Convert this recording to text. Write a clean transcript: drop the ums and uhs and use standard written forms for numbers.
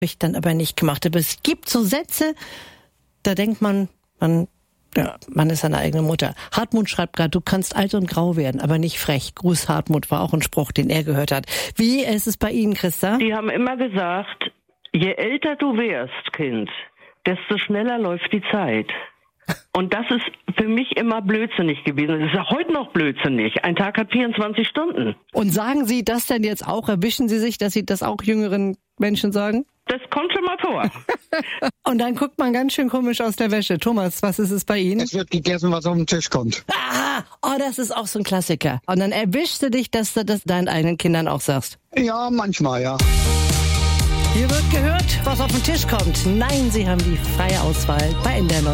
Habe ich dann aber nicht gemacht. Aber es gibt so Sätze, da denkt man ist seine eigene Mutter. Hartmut schreibt gerade, du kannst alt und grau werden, aber nicht frech. Gruß Hartmut war auch ein Spruch, den er gehört hat. Wie ist es bei Ihnen, Christa? Die haben immer gesagt, je älter du wirst, Kind, desto schneller läuft die Zeit. Und das ist für mich immer blödsinnig gewesen. Das ist ja heute noch blödsinnig. Ein Tag hat 24 Stunden. Und sagen Sie das denn jetzt auch? Erwischen Sie sich, dass Sie das auch jüngeren Menschen sagen? Das kommt schon mal vor. Und dann guckt man ganz schön komisch aus der Wäsche. Thomas, was ist es bei Ihnen? Es wird gegessen, was auf den Tisch kommt. Das ist auch so ein Klassiker. Und dann erwischst du dich, dass du das deinen eigenen Kindern auch sagst. Ja, manchmal, ja. Hier wird gehört, was auf den Tisch kommt. Nein, Sie haben die freie Auswahl bei NDR